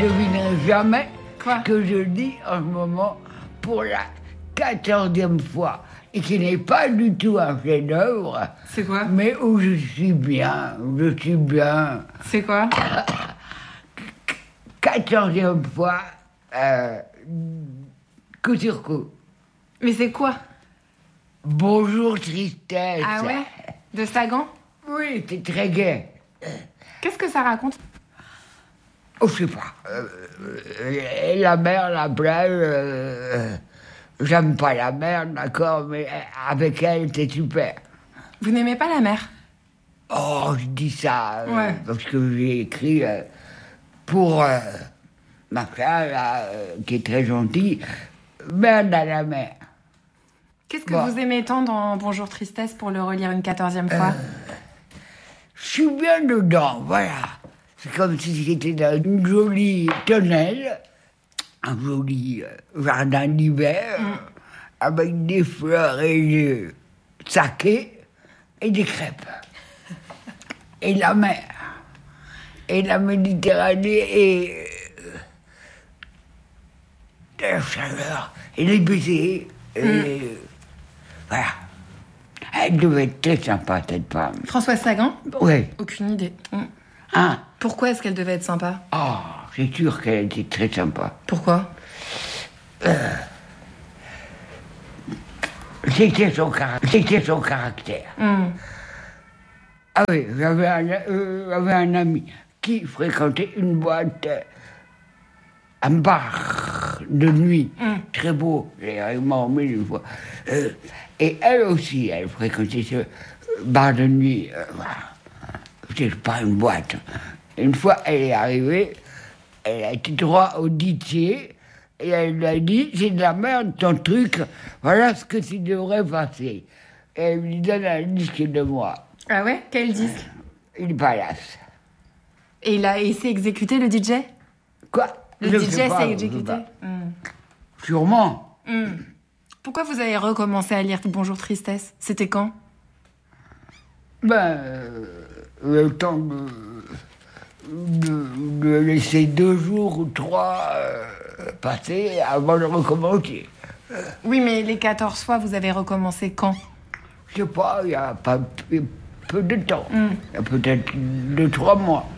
devinerez jamais Quoi ce que je dis en ce moment pour la 14e fois. Et qui n'est pas du tout un chef-d'œuvre. C'est quoi? Mais où je suis bien. C'est quoi? 14e fois, coup sur coup. Mais c'est quoi? Bonjour tristesse. Ah ouais? De Sagan? Oui, c'est très gai. Qu'est-ce que ça raconte? Oh, je sais pas. La mer, la plage, j'aime pas la mer, d'accord, mais avec elle, c'est super. Vous n'aimez pas la mer? Oh, je dis ça Ouais. parce que j'ai écrit pour ma femme, là, qui est très gentille, merde à la mer. Qu'est-ce que Bon. vous aimez tant dans Bonjour Tristesse pour le relire une 14e fois? Je suis bien dedans, voilà. C'est comme si j'étais dans une jolie tonnelle, un joli jardin d'hiver, avec des fleurs et des sakés et des crêpes. Et la mer. Et la Méditerranée et la chaleur. Et les baisers. Et voilà. Elle devait être très sympa, cette femme. Françoise Sagan? Oui. Aucune idée. Hein? Pourquoi est-ce qu'elle devait être sympa? Oh, c'est sûr qu'elle était très sympa. Pourquoi? C'était son caractère. Ah oui, j'avais un ami qui fréquentait une boîte, un bar de nuit, très beau, il m'a emmené une fois. Et elle aussi, elle fréquentait ce bar de nuit. Voilà. C'est pas une boîte. Une fois, elle est arrivée, elle a été droit au DJ, et elle lui a dit, c'est de la merde ton truc, voilà ce que tu devrais passer. Et elle lui donne un disque de moi. Ah ouais? Quel disque? Il palace. Et il s'est exécuté, le DJ? Quoi? Le Je DJ sais pas, s'est je sais exécuté? pas. Sûrement. Pourquoi vous avez recommencé à lire Bonjour Tristesse? C'était quand? Le temps de laisser 2 jours ou 3 passer avant de recommencer. Oui, mais les 14 fois, vous avez recommencé quand? Je sais pas, il y a pas peu de temps. Il y a peut-être 2-3 mois.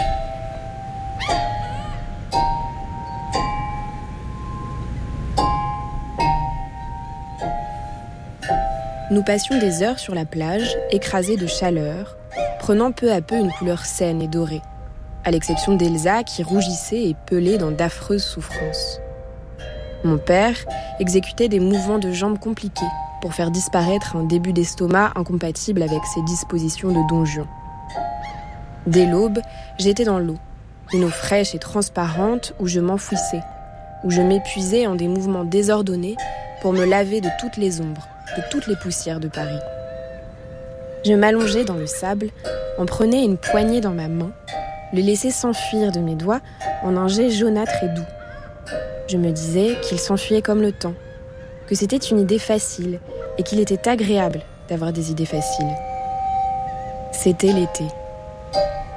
Nous passions des heures sur la plage, écrasés de chaleur, prenant peu à peu une couleur saine et dorée, à l'exception d'Elsa qui rougissait et pelait dans d'affreuses souffrances. Mon père exécutait des mouvements de jambes compliqués pour faire disparaître un début d'estomac incompatible avec ses dispositions de Don Juan. Dès l'aube, j'étais dans l'eau, une eau fraîche et transparente où je m'enfouissais, où je m'épuisais en des mouvements désordonnés pour me laver de toutes les ombres, de toutes les poussières de Paris. Je m'allongeais dans le sable, en prenais une poignée dans ma main, le laissais s'enfuir de mes doigts en un jet jaunâtre et doux. Je me disais qu'il s'enfuyait comme le temps, que c'était une idée facile et qu'il était agréable d'avoir des idées faciles. C'était l'été.